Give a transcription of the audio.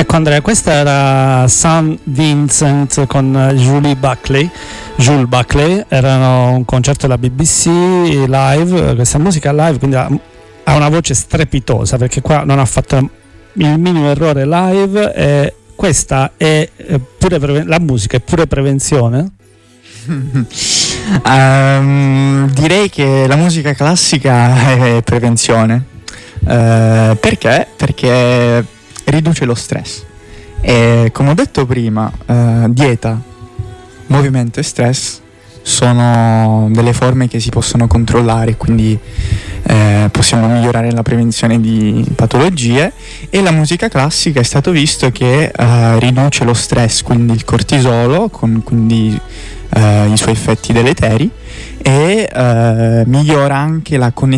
Ecco Andrea, questa era St. Vincent con Jules Buckley, erano un concerto della BBC live, questa musica live, quindi ha una voce strepitosa, perché qua non ha fatto il minimo errore live, e questa è pure la musica è pure prevenzione? Direi che la musica classica è prevenzione. Perché? Perché riduce lo stress, e come ho detto prima, dieta, movimento e stress sono delle forme che si possono controllare, quindi possiamo migliorare la prevenzione di patologie, e la musica classica è stato visto che riduce lo stress, quindi il cortisolo, quindi i suoi effetti deleteri, e migliora anche la connessione